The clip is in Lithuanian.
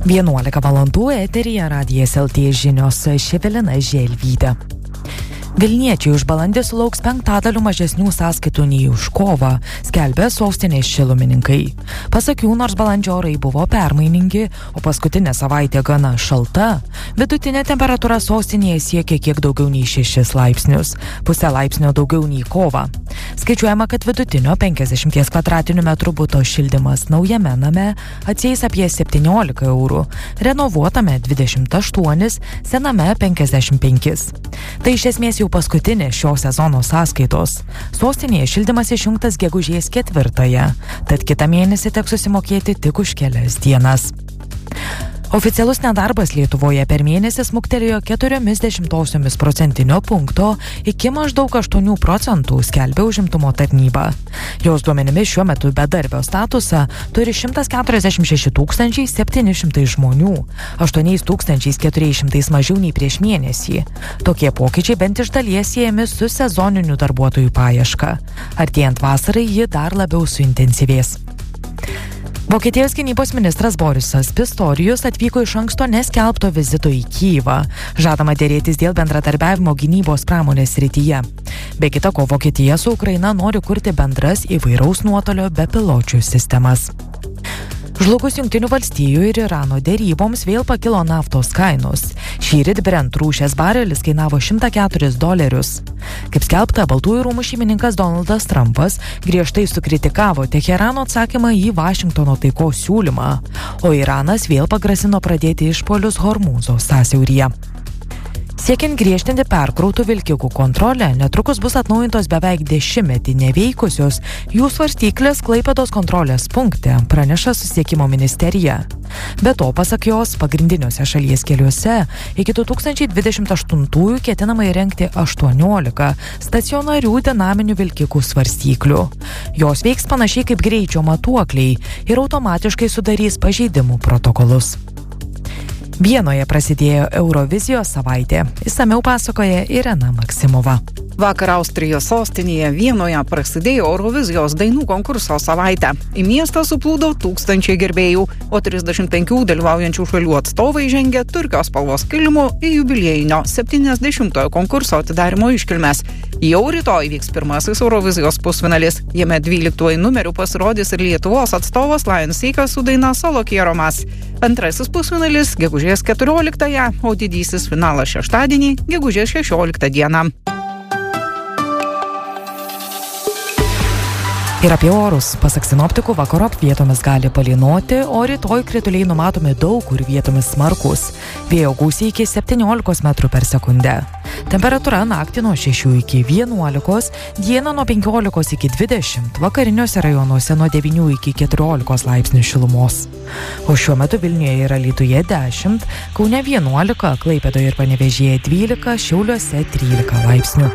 11 valandų eteryje Radijas LT žinios, Evelina Želvytė. Vilniečiai už balandį sulauks 5% mažesnių sąskaitų nei už kovą, skelbia sostinės šilumininkai. Pasak jų, nors balandžio orai buvo permainingi, o paskutinė savaitė gana šalta, vidutinė temperatūra sostinėje siekia kiek daugiau nei 6 laipsnius, pusę laipsnio daugiau nei kovą. Skaičiuojama, kad vidutinio 50 kvadratinių metrų buto šildymas naujame name atsieis apie 17 eurų, renovuotame 28, sename 55. Tai iš esmės jau paskutinė šio sezono sąskaitos. Sostinėje šildymas išjungtas gegužės 4, tad kitą mėnesį teks susimokėti tik už kelias dienas. Oficialus nedarbas Lietuvoje per mėnesį smuktelėjo 0,4 procentinio punkto iki maždaug 8%, skelbia užimtumo tarnyba. Jos duomenimis šiuo metu bedarbio statusą turi 146 700 žmonių, 8 400 mažiau nei prieš mėnesį. Tokie pokyčiai bent iš dalies siejami su sezoninių darbuotojų paieška. Artėjant vasarai ji dar labiau suintensyvės. Vokietijos gynybos ministras Borisas Pistorius atvyko iš anksto neskelbto vizito į Kyjivą. Žadama dėrėtis dėl bendradarbiavimo gynybos pramonės srityje. Be kita ko, Vokietija su Ukraina nori kurti bendras įvairaus nuotolio bepiločių sistemas. Žlugus Jungtinių valstijų ir Irano deryboms vėl pakilo naftos kainos. Šįryt Brent rūšės barelis kainavo $104. Kaip skelbta, Baltųjų rūmų šeimininkas Donaldas Trumpas griežtai sukritikavo Teherano atsakymą į Vašingtono taikos siūlymą, o Iranas vėl pagrasino pradėti išpuolius Hormūzo sąsiauryje. Siekiant griežtinti perkrautų vilkikų kontrolę, netrukus bus atnaujintos beveik 10 neveikusios jų svarstyklės Klaipėdos kontrolės punkte, praneša Susisiekimo ministerija. Be to, pasak jos, pagrindiniuose šalies keliuose iki 2028 ketinama įrengti 18 stacionarių dinaminių vilkikų svarstyklių. Jos veiks panašiai kaip greičio matuokliai ir automatiškai sudarys pažeidimų protokolus. Vienoje prasidėjo Eurovizijos savaitė. Išsamiau pasakoja Irena Maksimova. Vakar Austrijos sostinėje Vienoje prasidėjo Eurovizijos dainų konkurso savaitę. Į miestą suplūdo 1000 gerbėjų, o 35 dalyvaujančių šalių atstovai žengė turkios spalvos kilimu į jubiliejinio 70-ojo konkurso atidarymo iškilmes. Jau rytoj vyks pirmasis Eurovizijos pusfinalis. Jame 12 numeriu pasirodys ir Lietuvos atstovas Lion Seikas su daina Solo Quiero Más. Antrasis pusfinalis gegužės 14, o didysis finalas šeštadienį, gegužės 16 dieną. Ir apie orus. Pasak sinoptikų, vakarop vietomis gali palynoti, o rytoj krituliai numatomi daug kur vietomis smarkus. Vėjo gūsiai iki 17 metrų per sekundę. Temperatūra naktį nuo 6 iki 11, dieną nuo 15 iki 20, vakariniuose rajonuose nuo 9 iki 14 laipsnių šilumos. O šiuo metu Vilniuje ir Alytuje 10, Kaune 11, Klaipėdoje ir Panevėžyje 12, Šiauliuose 13 laipsnių.